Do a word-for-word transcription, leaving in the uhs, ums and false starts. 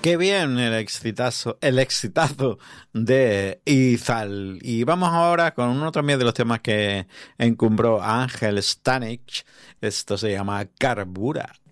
Qué bien el exitazo, el exitazo de Izal. Y vamos ahora con uno también de los temas que encumbró a Ángel Stanich. Esto se llama Carbura.